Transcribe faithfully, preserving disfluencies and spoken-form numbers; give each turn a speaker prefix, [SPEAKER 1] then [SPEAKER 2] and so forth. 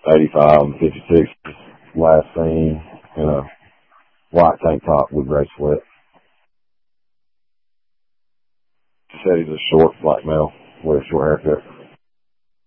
[SPEAKER 1] eighty-five and fifty-six, last seen in a white tank top with gray sweat. She said he's a short black male with a short haircut.